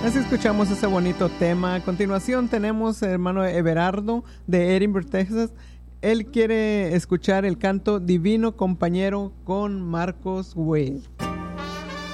Así escuchamos ese bonito tema. A continuación tenemos hermano Everardo de Edinburgh, Texas. Él quiere escuchar el canto Divino Compañero con Marcos Wade.